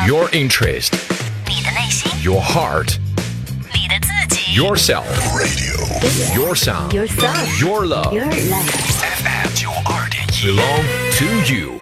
Your interest. 你的内心。 Your heart. 你的自己。 Yourself. Radio. Your sound. Your sound. Your love. Your life. FM 92.1 Belong to you.